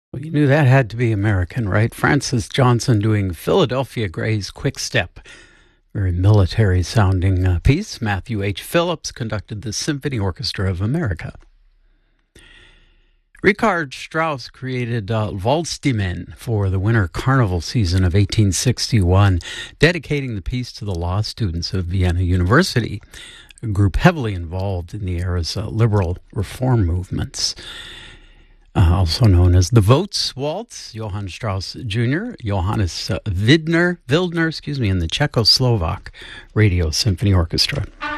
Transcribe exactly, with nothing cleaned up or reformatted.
Well, you knew that had to be American, right? Francis Johnson doing Philadelphia Gray's Quick Step. Very military-sounding uh, piece. Matthew H. Phillips conducted the Symphony Orchestra of America. Richard Strauss created uh, Waldstimmen for the winter carnival season of eighteen sixty-one, dedicating the piece to the law students of Vienna University, a group heavily involved in the era's uh, liberal reform movements. Uh, also known as the Votes Waltz, Johann Strauss Junior, Johannes uh, Widner, Wildner, excuse me, and the Czechoslovak Radio Symphony Orchestra.